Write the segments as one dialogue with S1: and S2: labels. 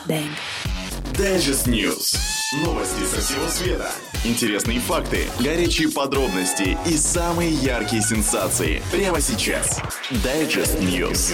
S1: Bang.
S2: Digest News. Новости со всего света. Интересные факты, горячие подробности и самые яркие сенсации. Прямо сейчас. Digest News.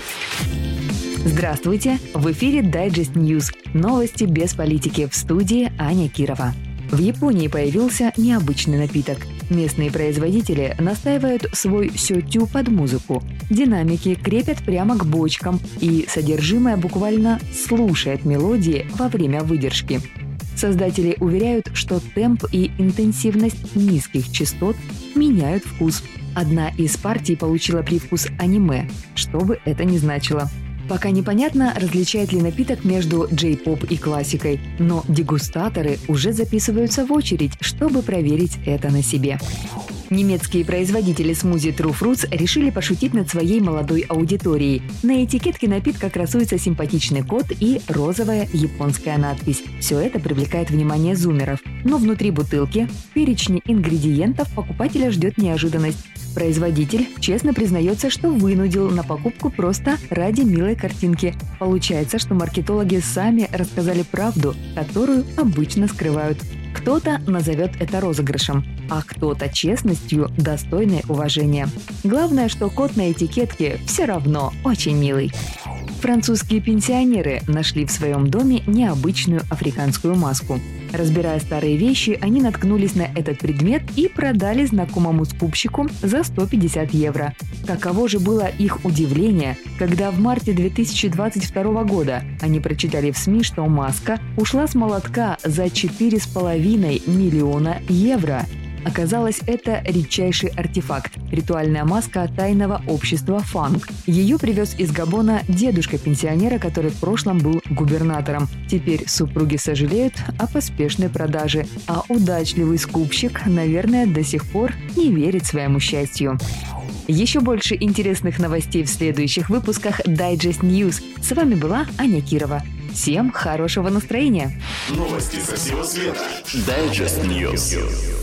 S1: Здравствуйте! В эфире Digest News. Новости без политики. В студии Аня Кирова. В Японии появился необычный напиток. Местные производители настаивают свой сётю под музыку. Динамики крепят прямо к бочкам, и содержимое буквально слушает мелодии во время выдержки. Создатели уверяют, что темп и интенсивность низких частот меняют вкус. Одна из партий получила привкус аниме, что бы это ни значило. Пока непонятно, различает ли напиток между джей-поп и классикой, но дегустаторы уже записываются в очередь, чтобы проверить это на себе. Немецкие производители смузи True Fruits решили пошутить над своей молодой аудиторией. На этикетке напитка красуется симпатичный кот и розовая японская надпись. Все это привлекает внимание зумеров. Но внутри бутылки, в перечне ингредиентов, покупателя ждет неожиданность. Производитель честно признается, что вынудил на покупку просто ради милой картинки. Получается, что маркетологи сами рассказали правду, которую обычно скрывают. Кто-то назовет это розыгрышем, а кто-то честностью, достойной уважения. Главное, что кот на этикетке все равно очень милый. Французские пенсионеры нашли в своем доме необычную африканскую маску. Разбирая старые вещи, они наткнулись на этот предмет и продали знакомому скупщику за 150 евро. Каково же было их удивление, когда в марте 2022 года они прочитали в СМИ, что маска ушла с молотка за 4,5 миллиона евро. Оказалось, это редчайший артефакт – ритуальная маска тайного общества «Фанк». Ее привез из Габона дедушка пенсионера, который в прошлом был губернатором. Теперь супруги сожалеют о поспешной продаже, а удачливый скупщик, наверное, до сих пор не верит своему счастью. Еще больше интересных новостей в следующих выпусках Digest News. С вами была Аня Кирова. Всем хорошего настроения!
S2: Новости со всего света. Digest News.